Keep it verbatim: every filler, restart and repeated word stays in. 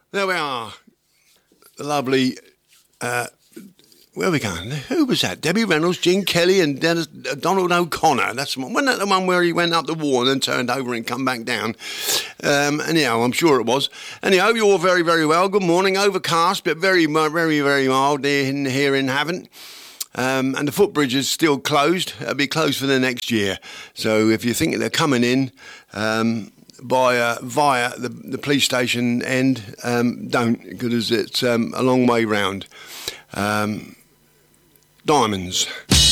There we are. The lovely, uh, where are we going? Who was that? Debbie Reynolds, Gene Kelly and Dennis, uh, Donald O'Connor. That's the one. Wasn't that the one where he went up the wall and then turned over and come back down? Um, anyhow, I'm sure it was. Anyhow, you're all very, very well. Good morning. Overcast, but very, very, very mild in, here in Havant. Um, and the footbridge is still closed. It'll be closed for the next year. So if you think they're coming in... Um, by uh, via the, the police station end, um, don't, because it's um, a long way round. Um, diamonds.